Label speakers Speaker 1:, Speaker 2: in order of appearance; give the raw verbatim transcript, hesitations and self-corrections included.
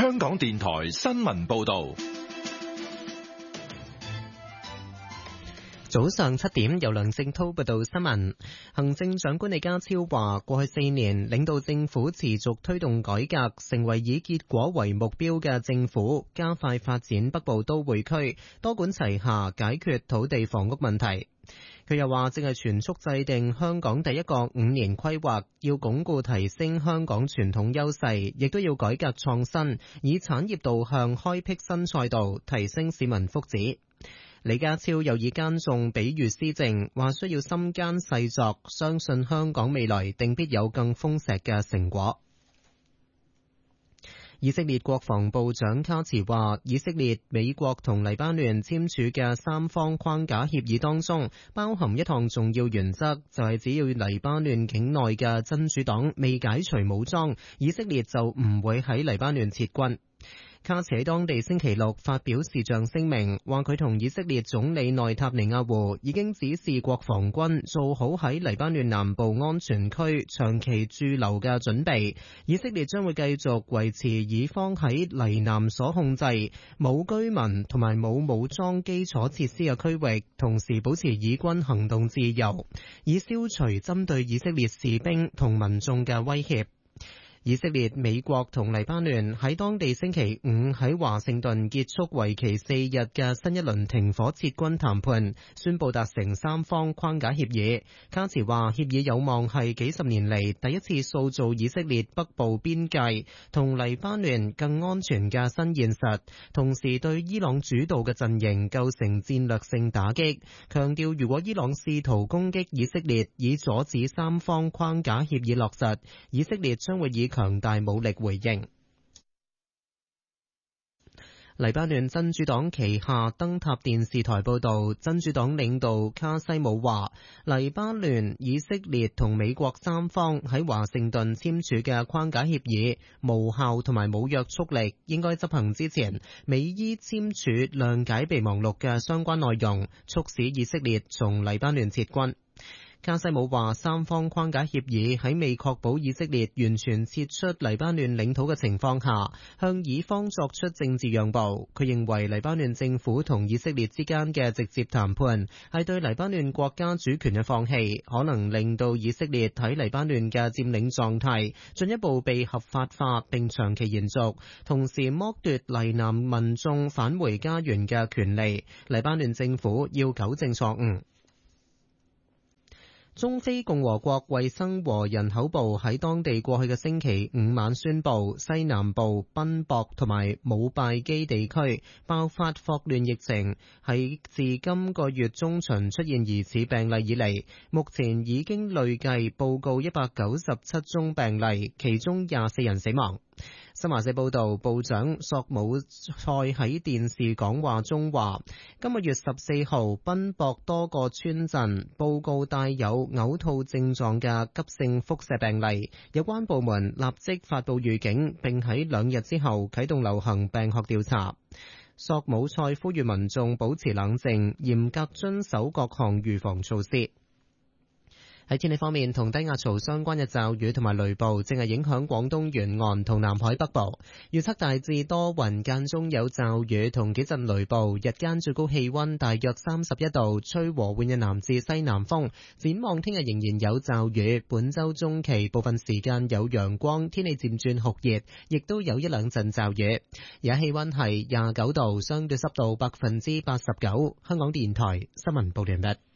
Speaker 1: 香港電台新聞報道。
Speaker 2: 早上七點，由梁正濤報道新聞。行政長官李家超話，過去四年領導政府持續推動改革，成為以結果為目標嘅政府，加快發展北部都會區，多管齊下解決土地房屋問題。佢又話，正係全速制定香港第一個五年規劃，要鞏固提升香港傳統優勢，亦都要改革創新，以產業導向開闢新賽道，提升市民福祉。李家超又以耕種比喻施政，話需要心耕細作，相信香港未來定必有更豐碩嘅成果。以色列國防部長卡茨話，以色列、美國同黎巴嫩簽署嘅三方框架協議當中，包含一項重要原則，就係只要黎巴嫩境內嘅真主黨未解除武裝，以色列就唔會喺黎巴嫩撤軍。卡茨喺當地星期六發表視像聲明，話佢同以色列總理內塔尼亞胡已經指示國防軍做好喺黎巴嫩南部安全區長期駐留嘅準備。以色列將會繼續維持以方喺黎南所控制冇居民同埋冇武裝基礎設施嘅區域，同時保持以軍行動自由，以消除針對以色列士兵同民眾嘅威脅。以色列、美國同黎巴嫩喺當地星期五喺華盛頓結束為期四日嘅新一輪停火撤軍談判，宣布達成三方框架協議。卡茨話，協議有望係幾十年嚟第一次塑造以色列北部邊界同黎巴嫩更安全嘅新現實，同時對伊朗主導嘅陣營構成戰略性打擊，強調如果伊朗試圖攻擊以色列以阻止三方框架協議落實，以色列將會以強大武力回應。黎巴嫩真主黨旗下燈塔電視台報道，真主黨領導卡西姆話，黎巴嫩、以色列同美國三方喺華盛頓簽署嘅框架協議無效同埋冇約束力，應該執行之前，美伊簽署諒解備忘錄嘅相關內容，促使以色列從黎巴嫩撤軍。卡西姆話，三方框架協議喺未確保以色列完全撤出黎巴嫩領土嘅情況下，向以方作出政治讓步。佢認為黎巴嫩政府同以色列之間嘅直接談判係對黎巴嫩國家主權嘅放棄，可能令到以色列喺黎巴嫩嘅佔領狀態進一步被合法化並長期延續，同時剝奪黎南民眾返回家園嘅權利。黎巴嫩政府要糾正錯誤。中非共和國衛生和人口部喺當地過去嘅星期五晚宣布，西南部賓博同埋姆拜基地區爆發霍亂疫情，喺自今個月中旬出現疑似病例以嚟，目前已經累計報告一百九十七宗病例，其中廿四人死亡。新華社報道，部長索姆塞喺電視講話中話，今個月十四號賓博多個村鎮報告帶有嘔吐症狀嘅急性腹瀉病例，有關部門立即發布預警，並喺兩日之後啟動流行病學調查。索姆塞呼籲民眾保持冷靜，嚴格遵守各項預防措施。喺天氣方面，同低壓槽相關嘅驟雨同埋雷暴正係影響廣東沿岸同南海北部。預測大致多雲，間中有驟雨同幾陣雷暴，日間最高氣溫大約三十一度，吹和緩嘅南至西南風。展望聽日仍然有驟雨，本週中期部分時間有陽光，天氣漸轉酷熱，亦都有一兩陣驟雨。而家氣溫係廿九度，相對濕度百分之八十九。香港電台新聞報道完畢。